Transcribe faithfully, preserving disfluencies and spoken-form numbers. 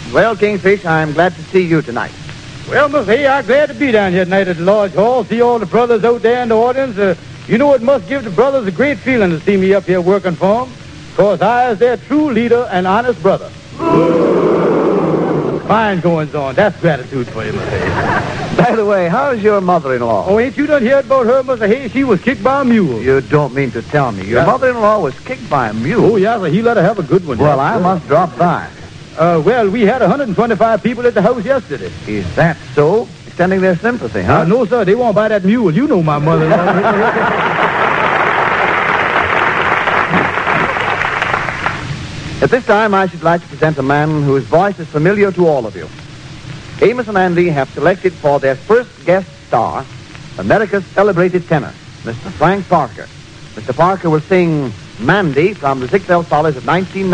Well, Kingfish, I'm glad to see you tonight. Well, Miss Hay, I'm glad to be down here tonight at the Lodge Hall. See all the brothers out there in the audience. Uh, you know, it must give the brothers a great feeling to see me up here working for them, because I is their true leader and honest brother. Fine goings on. That's gratitude for you, Miss Hay. By the way, how's your mother-in-law? Oh, ain't you done heard about her, Mister Hay? She was kicked by a mule. You don't mean to tell me. Your Yeah. mother-in-law was kicked by a mule? Oh, yeah, so he let her have a good one. Well, I must drop by. Uh, well, we had one hundred twenty-five people at the house yesterday. Is that so? Extending their sympathy, huh? Uh, no, sir, they won't buy that mule. You know my mother-in-law. At this time, I should like to present a man whose voice is familiar to all of you. Amos and Andy have selected for their first guest star America's celebrated tenor, Mister Frank Parker. Mister Parker will sing Mandy from the Ziegfeld Follies of nineteen